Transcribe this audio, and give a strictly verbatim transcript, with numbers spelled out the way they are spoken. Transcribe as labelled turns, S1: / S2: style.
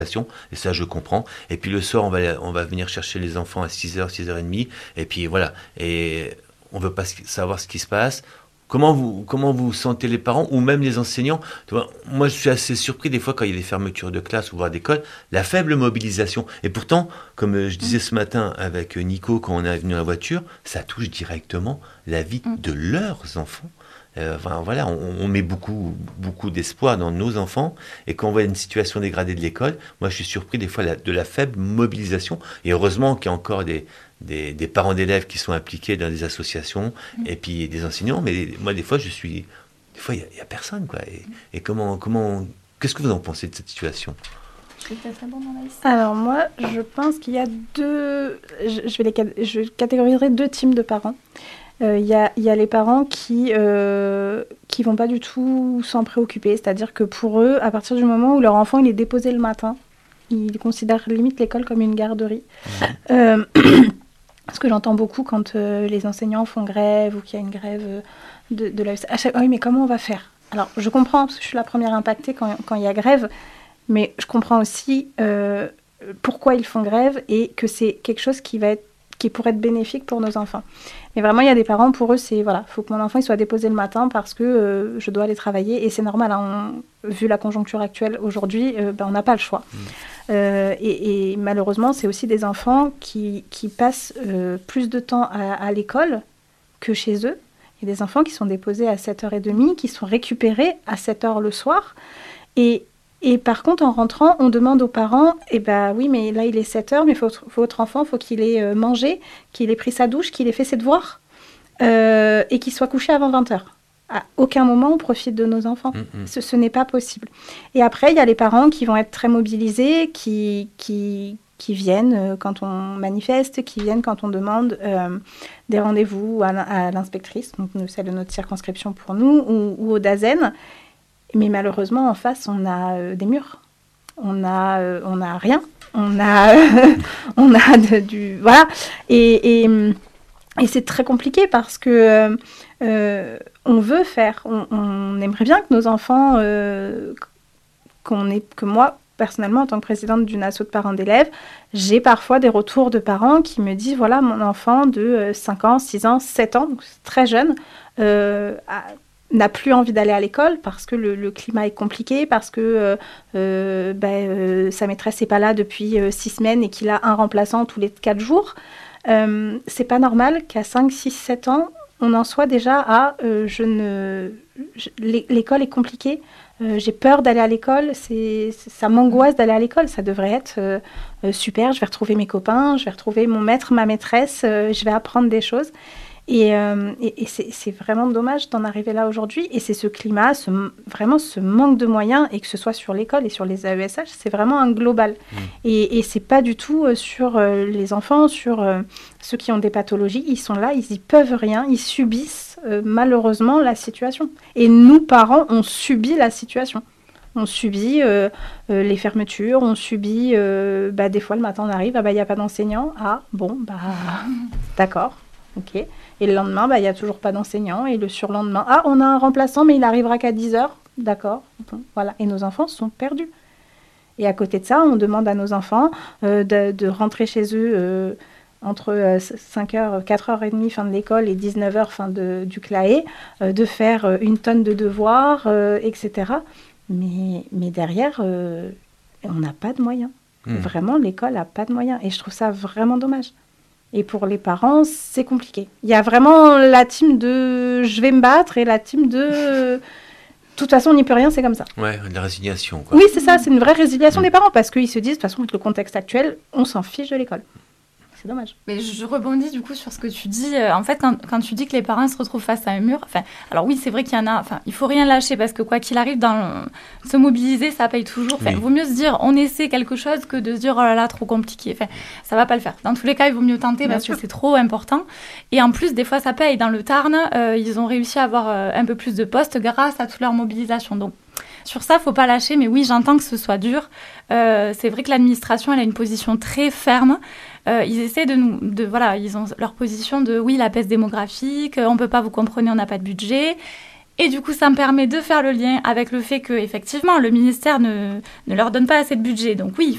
S1: Et ça, je comprends. Et puis le soir, on va, on va venir chercher les enfants à six heures, six heures trente. Et puis voilà. Et on ne veut pas savoir ce qui se passe. Comment vous, comment vous sentez les parents ou même les enseignants? Tu vois, moi, je suis assez surpris des fois quand il y a des fermetures de classe ou voire d'école, la faible mobilisation. Et pourtant, comme je disais ce matin avec Nico quand on est venu dans la voiture, ça touche directement la vie de leurs enfants. Euh, enfin, voilà, on, on met beaucoup, beaucoup d'espoir dans nos enfants, et quand on voit une situation dégradée de l'école, moi je suis surpris des fois la, de la faible mobilisation. Et heureusement qu'il y a encore des, des, des parents d'élèves qui sont impliqués dans des associations, mmh. et puis des enseignants. Mais moi des fois je suis, des fois il y, y a personne quoi. Et, et comment, comment, qu'est-ce que vous en pensez de cette situation?
S2: Alors moi, je pense qu'il y a deux, je, je vais les, je catégoriserai deux types de parents. Il euh, y, y a les parents qui euh, qui vont pas du tout s'en préoccuper, c'est-à-dire que pour eux, à partir du moment où leur enfant il est déposé le matin, ils considèrent limite l'école comme une garderie. Mmh. Euh, ce que j'entends beaucoup quand euh, les enseignants font grève ou qu'il y a une grève de, de la... Ah, oui, mais comment on va faire? Alors, je comprends, parce que je suis la première impactée quand, quand il y a grève, mais je comprends aussi euh, pourquoi ils font grève et que c'est quelque chose qui va être qui pourrait être bénéfique pour nos enfants. Mais vraiment, il y a des parents, pour eux, c'est, voilà, il faut que mon enfant il soit déposé le matin parce que euh, je dois aller travailler. Et c'est normal, hein, on, vu la conjoncture actuelle aujourd'hui, euh, ben, on n'a pas le choix. Mmh. Euh, et, et malheureusement, c'est aussi des enfants qui, qui passent euh, plus de temps à, à l'école que chez eux. Il y a des enfants qui sont déposés à sept heures trente, qui sont récupérés à sept heures le soir. Et Et par contre, en rentrant, on demande aux parents, eh ben oui, mais là, il est sept heures, mais votre, votre enfant, il faut qu'il ait euh, mangé, qu'il ait pris sa douche, qu'il ait fait ses devoirs, euh, et qu'il soit couché avant vingt heures. À aucun moment, on profite de nos enfants. Mmh, mmh. Ce, ce n'est pas possible. Et après, il y a les parents qui vont être très mobilisés, qui, qui, qui viennent euh, quand on manifeste, qui viennent quand on demande euh, des rendez-vous à, à l'inspectrice, donc celle de notre circonscription pour nous, ou, ou au DAZEN. Mais malheureusement, en face, on a euh, des murs. On a, euh, on a rien. On a, euh, on a de, du... Voilà. Et, et, et c'est très compliqué parce que euh, on veut faire... On, on aimerait bien que nos enfants... Euh, qu'on ait, que moi, personnellement, en tant que présidente d'une asso de parents d'élèves, j'ai parfois des retours de parents qui me disent, voilà, mon enfant de cinq ans, six ans, sept ans, donc c'est très jeune, euh, a, n'a plus envie d'aller à l'école parce que le, le climat est compliqué, parce que euh, euh, ben, euh, sa maîtresse n'est pas là depuis euh, six semaines et qu'il a un remplaçant tous les quatre jours. Euh, c'est pas normal qu'à cinq, six, sept ans, on en soit déjà à euh, je ne, je, l'école est compliquée, euh, j'ai peur d'aller à l'école, c'est, ça m'angoisse d'aller à l'école, ça devrait être euh, euh, super, je vais retrouver mes copains, je vais retrouver mon maître, ma maîtresse, euh, je vais apprendre des choses. Et, euh, et, et c'est, c'est vraiment dommage d'en arriver là aujourd'hui. Et c'est ce climat, ce, vraiment ce manque de moyens, et que ce soit sur l'école et sur les A E S H, c'est vraiment un global. Mmh. Et, et c'est pas du tout euh, sur euh, les enfants, sur euh, ceux qui ont des pathologies. Ils sont là, ils y peuvent rien, ils subissent euh, malheureusement la situation. Et nous, parents, on subit la situation. On subit euh, euh, les fermetures, on subit, euh, bah, des fois le matin on arrive, ah bah il n'y a pas d'enseignant, ah bon, bah d'accord, ok. Et le lendemain, bah, il n'y a toujours pas d'enseignant. Et le surlendemain, ah, on a un remplaçant, mais il n'arrivera qu'à dix heures. D'accord. Bon, voilà. Et nos enfants sont perdus. Et à côté de ça, on demande à nos enfants euh, de, de rentrer chez eux euh, entre euh, cinq heures, quatre heures trente, fin de l'école, et dix-neuf heures, fin de, du C L A E, euh, de faire euh, une tonne de devoirs, euh, et cetera. Mais, mais derrière, euh, on n'a pas de moyens. Mmh. Vraiment, l'école n'a pas de moyens. Et je trouve ça vraiment dommage. Et pour les parents, c'est compliqué. Il y a vraiment la team de « je vais me battre » et la team de « de toute façon, on n'y peut rien, c'est comme ça ».
S1: Ouais, de la résiliation, quoi.
S2: Oui, c'est ça, c'est une vraie résiliation mmh. des parents, parce qu'ils se disent, de toute façon, avec le contexte actuel, on s'en fiche de l'école. C'est dommage.
S3: Mais je rebondis du coup sur ce que tu dis. Euh, en fait, quand, quand tu dis que les parents se retrouvent face à un mur, enfin, alors oui, c'est vrai qu'il y en a. Enfin, il faut rien lâcher parce que quoi qu'il arrive, dans le, se mobiliser, ça paye toujours. Enfin, oui. Vaut mieux se dire, on essaie quelque chose que de se dire, oh là là, trop compliqué. Enfin, ça va pas le faire. Dans tous les cas, il vaut mieux tenter Bien parce sûr. que c'est trop important. Et en plus, des fois, ça paye. Dans le Tarn, euh, ils ont réussi à avoir euh, un peu plus de postes grâce à toute leur mobilisation. Donc, sur ça, faut pas lâcher. Mais oui, j'entends que ce soit dur. Euh, c'est vrai que l'administration, elle a une position très ferme. Euh, ils essaient de nous, de voilà, ils ont leur position de oui, la baisse démographique, on peut pas, vous comprenez, on n'a pas de budget. Et du coup, ça me permet de faire le lien avec le fait que effectivement, le ministère ne ne leur donne pas assez de budget. Donc oui,